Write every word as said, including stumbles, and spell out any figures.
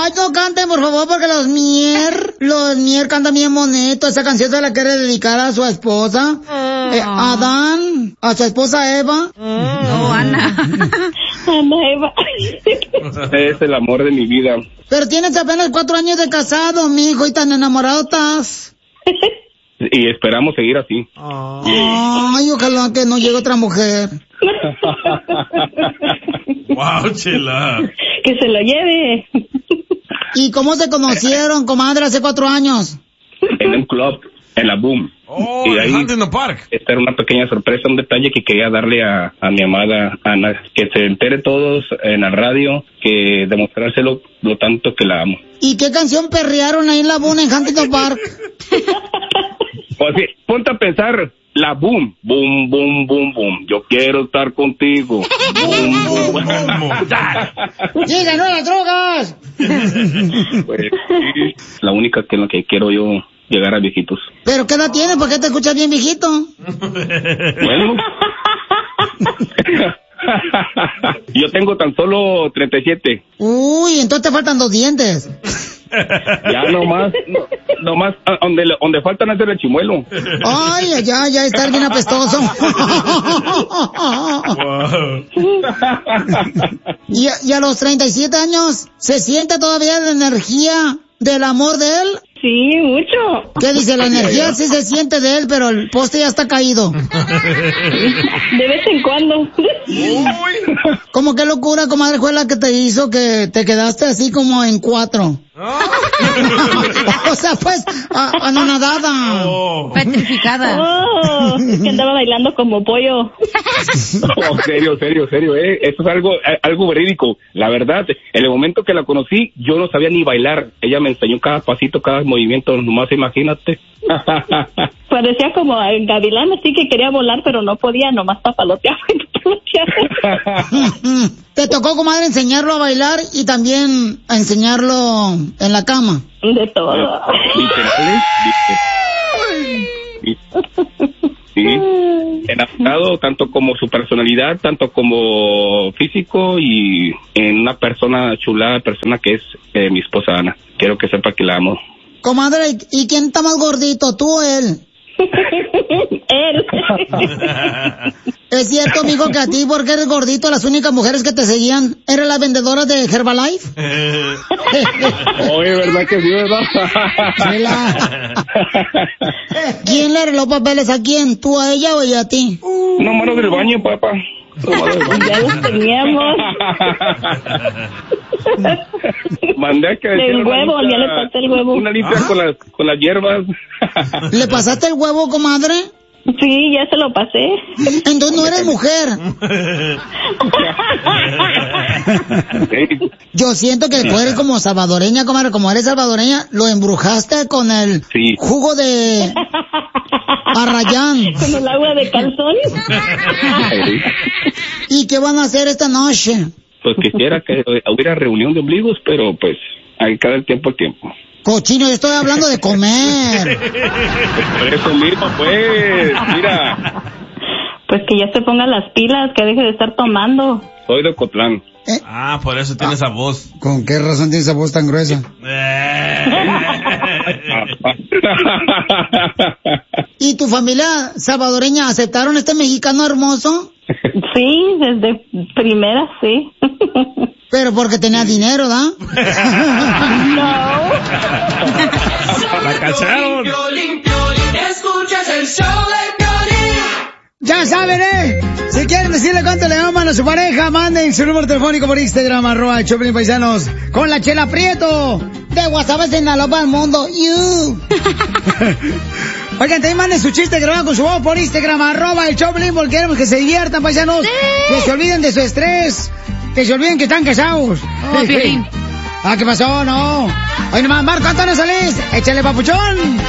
Ay, no canten, por favor, porque los Mier, los Mier cantan bien bonito. Esa canción se la quiere dedicar a su esposa, uh, eh, Adán, a su esposa Eva. Uh, no, Ana. Ana Eva. Es el amor de mi vida. Pero tienes apenas cuatro años de casado, mijo, y tan enamorado estás. Y esperamos seguir así. Oh. Ay, ojalá que no llegue otra mujer. Wow, Chela. Que se lo lleve. ¿Y cómo se conocieron, comadre, hace cuatro años? En un club, en la Boom. Oh, y ahí, in the park. Esta era una pequeña sorpresa, un detalle que quería darle a, a mi amada Ana. Que se entere todos en la radio, que demostrárselo lo tanto que la amo. ¿Y qué canción perrearon ahí en la Boom, en Huntington Park? Pues sí, ponte a pensar, la Boom, boom, boom, boom, boom, yo quiero estar contigo. Boom, boom, boom. ¡Sí, ganó las drogas! Pues sí, la única que en la que quiero yo llegar a viejitos. ¿Pero qué edad tienes? ¿Por qué te escuchas bien viejito? Bueno. Yo tengo tan solo treinta y siete. Uy, entonces te faltan dos dientes. Ya nomás, no, nomás, donde, donde faltan es el chimuelo. Ay, ya, ya está bien apestoso. y, a, y a los treinta y siete años, ¿se siente todavía la energía del amor de él? Sí, mucho. ¿Qué dice? La energía sí se siente de él, pero el poste ya está caído. De vez en cuando. ¿Cómo qué locura, comadre, fue la que te hizo que te quedaste así como en cuatro? O sea, pues, a, anonadada. Oh. Petrificada. Oh, es que andaba bailando como pollo. No, serio, serio, serio, eh. Esto es algo, algo verídico. La verdad, en el momento que la conocí, yo no sabía ni bailar. Ella me enseñó cada pasito, cada movimiento, nomás imagínate. Parecía como el gavilán, así que quería volar, pero no podía, nomás papaloteaba y papaloteaba. Te tocó, comadre, enseñarlo a bailar y también a enseñarlo en la cama. De todo. Literal, sí, enamorado tanto como su personalidad, tanto como físico y en una persona chula, persona que es eh, mi esposa Ana. Quiero que sepa que la amo. Comadre, ¿y quién está más gordito, tú o él? Él. ¿Es cierto, amigo, que a ti, porque eres gordito, las únicas mujeres que te seguían eran las vendedoras de Herbalife? Oye, ¿verdad que sí, verdad? Chela. ¿Quién le arregló papeles a quién? ¿Tú a ella o ella a ti? No, mano del baño, papá. Ya los teníamos. Mandé a que el huevo, limpia, ya le pasé el huevo. Una limpia con las, con las hierbas. ¿Le pasaste el huevo, comadre? Sí, ya se lo pasé. Entonces no eres mujer. Yo siento que tú eres como salvadoreña, comadre, como eres salvadoreña, lo embrujaste con el sí. jugo de Arrayán. Con el agua de calzón. ¿Y qué van a hacer esta noche? Pues quisiera que hubiera reunión de ombligos, pero pues hay cada tiempo al tiempo. Cochino, yo estoy hablando de comer. Por eso mismo, pues, mira. Pues que ya se ponga las pilas, que deje de estar tomando. Soy de Ocotlán. ¿Eh? Ah, por eso tiene ah, esa voz. ¿Con qué razón tiene esa voz tan gruesa? ¿Y tu familia salvadoreña aceptaron este mexicano hermoso? Sí, desde primera, sí. Pero porque tenía dinero, ¿da? No. La cacharon. Escuchas el show de Piolín. Ya saben, ¿eh? Si quieren decirle cuánto le aman a su pareja, manden su número telefónico por Instagram, arroba el Choplin Paisanos, con la Chela Prieto, de WhatsApp en la Lopa del Mundo. You. Oigan, también manden su chiste grabado con su voz por Instagram, arroba el Choplin, porque queremos que se diviertan, paisanos. ¡Sí! Que se olviden de su estrés, que se olviden que están casados. Oh, Piolín. Ah, ¿qué pasó? No. Oye, nomás, Marco Antonio Solís, échale papuchón.